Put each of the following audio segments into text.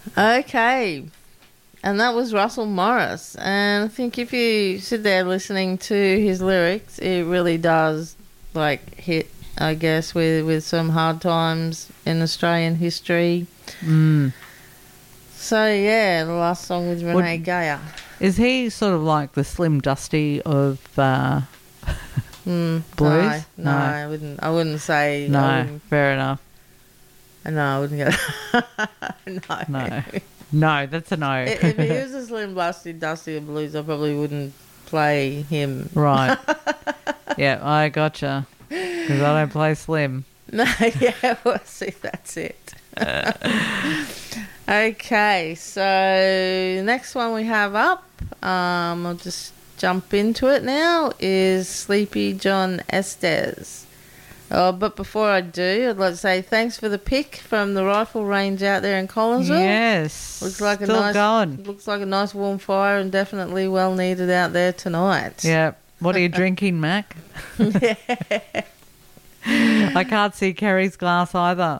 Okay. And that was Russell Morris. And I think if you sit there listening to his lyrics, it really does, hit, I guess, with some hard times in Australian history. Mm. So, yeah, the last song with Renee Geyer. Is he sort of like the Slim Dusty of blues? No, I wouldn't say. No, fair enough. No, I wouldn't go. No. No, that's a no. If he was a Slim Dusty of blues, I probably wouldn't play him. Right. Yeah, I gotcha. Because I don't play Slim. No, yeah, well, see, that's it. Okay, so the next one we have up, I'll just jump into it now, is Sleepy John Estes. Oh, but before I do, I'd like to say thanks for the pick from the rifle range out there in Collinsville. Yes. Looks like Still going. Looks like a nice warm fire and definitely well needed out there tonight. Yeah. What are you drinking, Mac? Yeah. I can't see Kerry's glass either.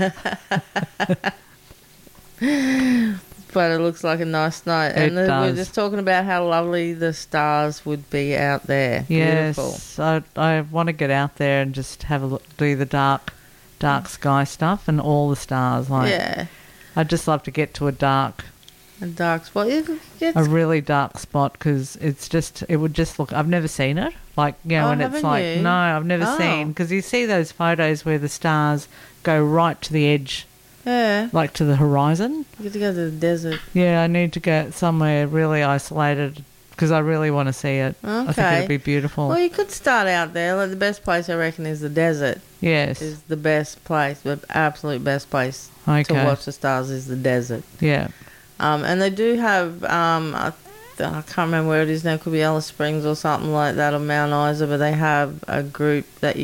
But it looks like a nice night. And we're just talking about how lovely the stars would be out there. Yes. Beautiful. I want to get out there and just have a look, do the dark sky stuff and all the stars. Yeah. I'd just love to get to a dark spot. A really dark spot because it would just look, I've never seen it. When it's like, you? no, I've never seen, because you see those photos where the stars go right to the edge. Yeah. Like to the horizon. You get to go to the desert. Yeah, I need to go somewhere really isolated because I really want to see it. Okay. I think it'd be beautiful. Well, you could start out there. Like the best place, I reckon, is the desert. Yes. Is the best place, the absolute best place to watch the stars is the desert. Yeah. And they do have, I can't remember where it is now, it could be Alice Springs or something like that, or Mount Isa, but they have a group that